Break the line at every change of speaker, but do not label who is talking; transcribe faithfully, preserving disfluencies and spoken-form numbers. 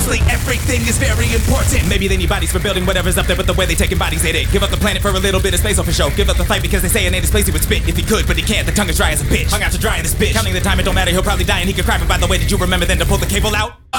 Everything is very important. Maybe they need bodies for building whatever's up there, but the way they taking bodies ain't it. Give up the planet for a little bit of space, oh for sure. Give up the fight because they say in this place he would spit if he could, but he can't. The tongue is dry as a bitch. Hung out to dry in this bitch. Counting the time, it don't matter. He'll probably die and he could cry. But by the way, did you remember then to pull the cable out?